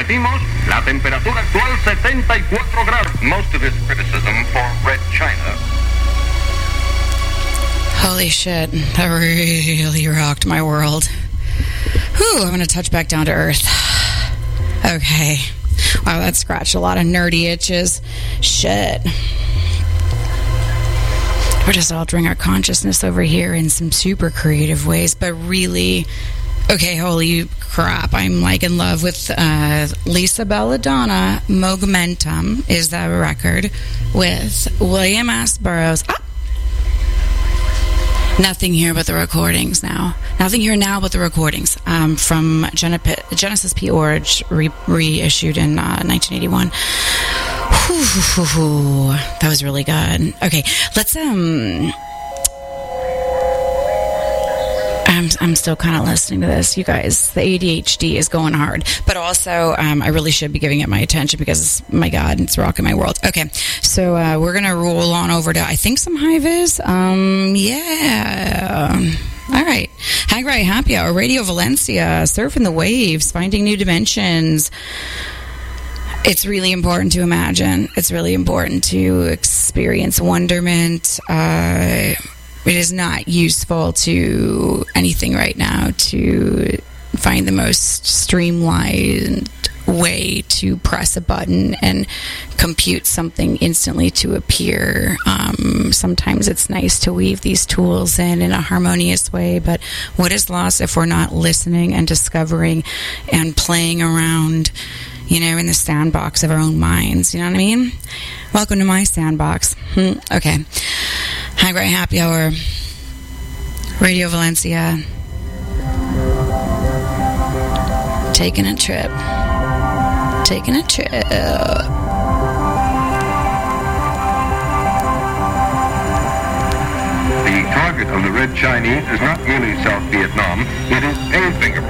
repetimos, la temperatura actual 74 grados. Most of his criticism for Red China. Holy shit, that really rocked my world. Whew, I'm going to touch back down to earth. Okay. Wow, that scratched a lot of nerdy itches. Shit. We're just altering our consciousness over here in some super creative ways, but really, okay, holy crap. I'm like in love with Lisa Belladonna. Momentum is the record with William S. Burroughs. Nothing here but the recordings now. Nothing here now but the recordings from Genesis P. Orridge, reissued in 1981. That was really good. Okay, let's I'm still kind of listening to this, you guys. The ADHD is going hard, but also I really should be giving it my attention because, my God, it's rocking my world. Okay, so we're gonna roll on over to, I think, some high vis. Yeah. All right. Hang Right Happy Hour, Radio Valencia, surfing the waves, finding new dimensions. It's really important to imagine. It's really important to experience wonderment. It is not useful to anything right now to find the most streamlined way to press a button and compute something instantly to appear. Sometimes it's nice to weave these tools in a harmonious way, but what is lost if we're not listening and discovering and playing around, you know, in the sandbox of our own minds? You know what I mean? Welcome to my sandbox. Okay. High Right Happy Hour, Radio Valencia, taking a trip. The target of the Red Chinese is not merely South Vietnam, it is a finger.